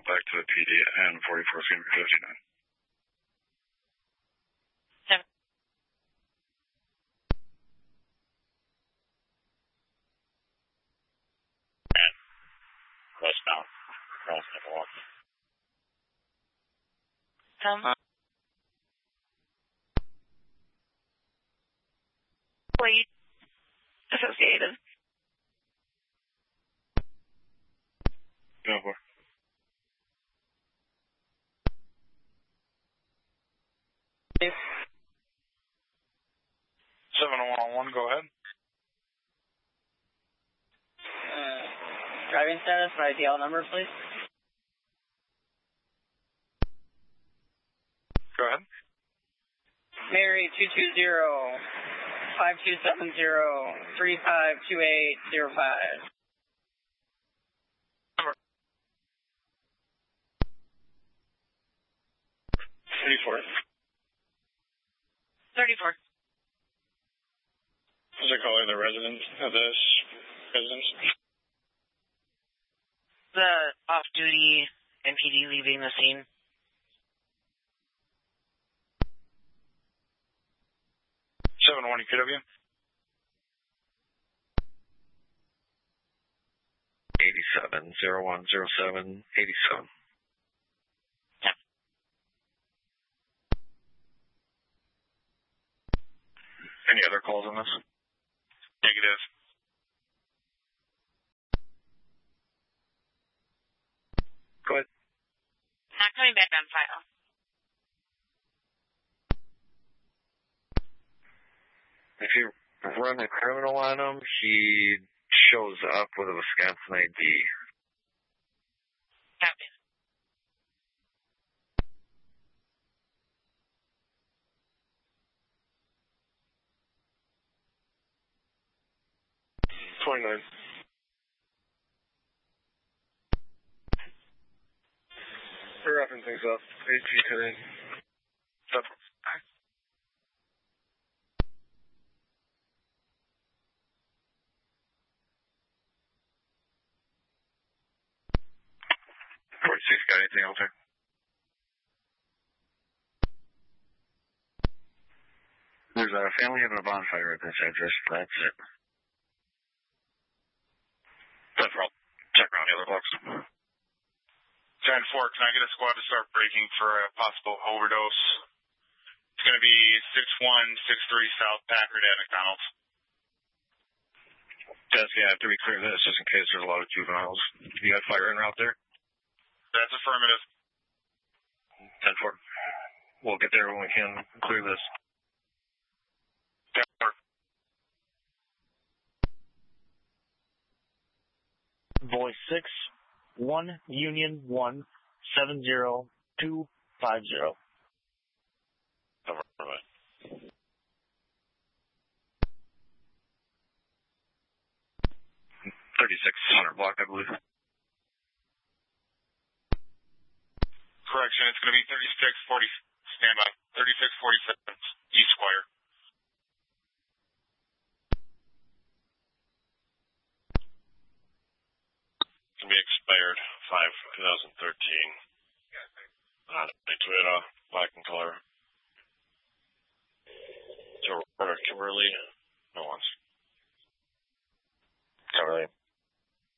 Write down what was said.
back to the PD and 44 is going to be 59. Westbound. Cross Milwaukee. Wait. Associated. Go for it. 701, go ahead. Driving status and IDL number, please. Go ahead. Mary 220-5270-352805. 34. 34. Is it calling the residence of this residence? The off-duty MPD leaving the scene. One QW. 87-0107-87. Yeah. Any other calls on this? Negative. Go ahead. Not coming back on file. If you run a criminal on him, he shows up with a Wisconsin ID. Copy. $29. We're wrapping things up. AP today. Stop. 46, got anything else there? There's a family having a bonfire at this address. That's it. That's all. Check around the other blocks. 10-4, can I get a squad to start braking for a possible overdose? It's going to be 6163 South Packard at McDonald's. Yes, yeah, to be clear this, just in case there's a lot of juveniles. You got fire en route there? That's affirmative. 10-4. We'll get there when we can clear this. 10-4. Voice 6, 1 Union 1, 70250. 3600 block, I believe. Correction, it's going to be 3640, standby, 3647 East Squire. It's going to be expired 5/2013. Toyota, black in color. To Kimberly, no one's. Kimberly.